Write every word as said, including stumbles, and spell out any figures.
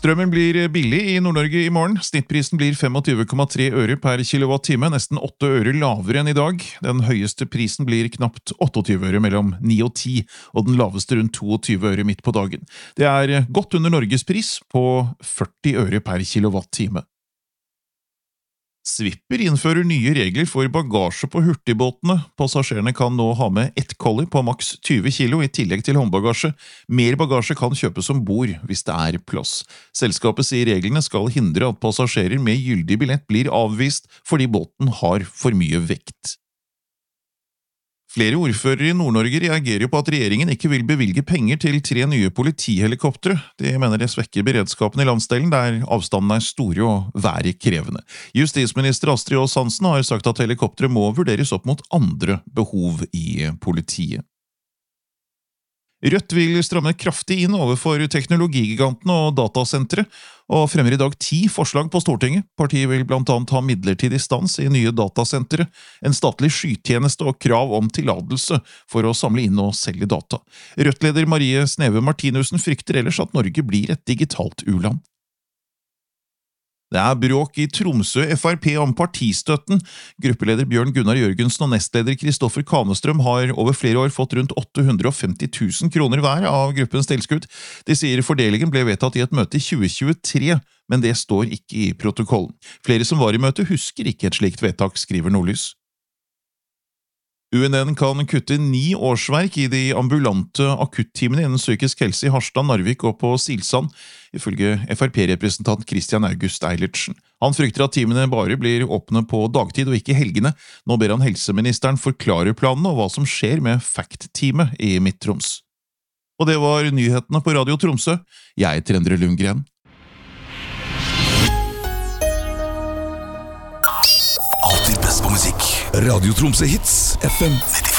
Strømmen blir billig i Nord-Norge i morgen. Snittprisen blir tjuefem komma tre øre per kilowatt-time, nesten åtte øre lavere enn i dag. Den høyeste prisen blir knapt tjueåtte øre mellom ni og ti, og den laveste rundt tjueto øre midt på dagen. Det er godt under Norges pris på førti øre per kilowatt-time. Swipper innfører nye regler for bagasje på hurtigbåtene. Passasjerene kan nå ha med ett kolli på maks tjue kilo i tillegg til håndbagasje. Mer bagasje kan kjøpes om bord hvis det er plass. Selskapet sier reglene skal hindre at passasjerer med gyldig billett blir avvist fordi båten har for mye vekt. Flere ordførere i Nord-Norge reagerer på at regjeringen ikke vil bevilge penger til tre nye politihelikoptre. De mener det svekker beredskapen i landsdelen, der avstandene er store og været krevende. Justisminister Astrid Aas Hansen har sagt at helikoptre må vurderes opp mot andre behov i politiet. Rødt vil stramme kraftig inn overfor teknologigigantene og datasentre, og fremmer i dag ti forslag på Stortinget. Partiet vil blant annet ha midlertidig stans i nye datasentre, en statlig skytjeneste og krav om tilladelse for å samle inn og selge data. Rødt-leder Marie Sneve Martinussen frykter ellers at Norge blir et digitalt u-land. Det er bråk i Tromsø F R P om partistøtten. Gruppeleder Bjørn Gunnar Jørgensen og nestleder Kristoffer Kanestrøm har over flere år fått rundt åtte hundre og femti tusen kroner hver av gruppens tilskudd. De sier fordelingen ble vedtatt i et møte i tjue tjuetre, men det står ikke i protokollen. Flere som var i møte husker ikke et slikt vedtak, skriver Nordlys. U N N kan kutte ni årsverk i de ambulante akuttimene innen psykisk helse i Harstad, Narvik og på Silsand, ifølge F R P-representant Christian August Eilertsen. Han frykter at timene bare blir åpne på dagtid og ikke helgene. Nå ber han helseministeren forklare planene og hva som skjer med Fact-teamet i Midt-Troms. Og det var nyhetene på Radio Tromsø. Jeg heter Endre Lundgren. Alltid best på musikk. Radio Tromsø Hits, F M nitti.